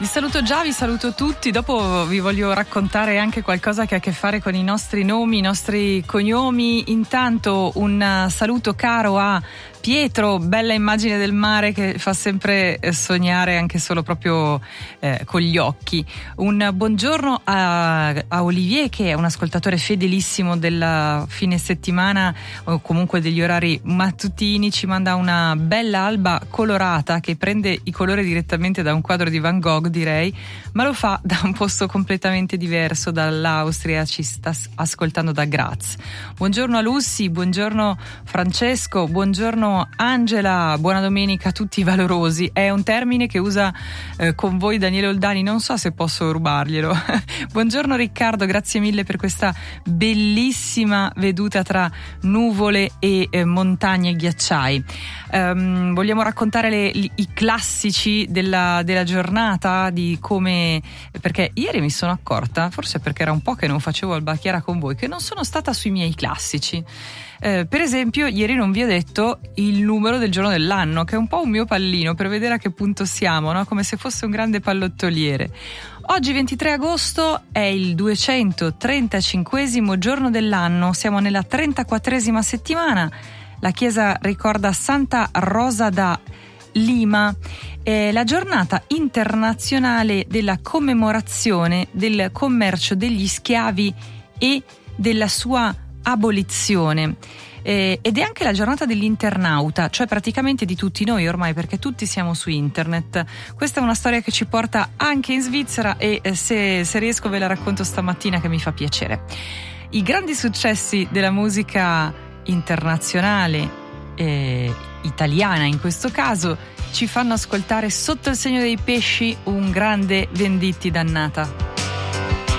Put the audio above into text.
Vi saluto già, vi saluto tutti. Dopo vi voglio raccontare anche qualcosa che ha a che fare con i nostri nomi, i nostri cognomi. Intanto un saluto caro a Pietro, bella immagine del mare che fa sempre sognare anche solo proprio con gli occhi. Un buongiorno a Olivier, che è un ascoltatore fedelissimo della fine settimana o comunque degli orari mattutini. Ci manda una bella alba colorata che prende i colori direttamente da un quadro di Van Gogh, direi, ma lo fa da un posto completamente diverso, dall'Austria. Ci sta ascoltando da Graz. Buongiorno a Lussi, buongiorno Francesco, buongiorno Angela, buona domenica a tutti i valorosi. È un termine che usa con voi Daniele Oldani, non so se posso rubarglielo. Buongiorno Riccardo, grazie mille per questa bellissima veduta tra nuvole e montagne e ghiacciai. Vogliamo raccontare i classici della giornata, di come, perché ieri mi sono accorta, forse perché era un po' che non facevo Albacchiara con voi, che non sono stata sui miei classici. Per esempio, ieri non vi ho detto il numero del giorno dell'anno, che è un po' un mio pallino per vedere a che punto siamo, no? Come se fosse un grande pallottoliere. Oggi 23 agosto è il 235esimo giorno dell'anno, siamo nella 34esima settimana. La Chiesa ricorda Santa Rosa da Lima, la giornata internazionale della commemorazione del commercio degli schiavi e della sua abolizione, ed è anche la giornata dell'internauta, cioè praticamente di tutti noi ormai, perché tutti siamo su internet. Questa è una storia che ci porta anche in Svizzera e se riesco ve la racconto stamattina, che mi fa piacere. I grandi successi della musica internazionale, italiana in questo caso, ci fanno ascoltare Sotto il segno dei pesci un grande Venditti dannata.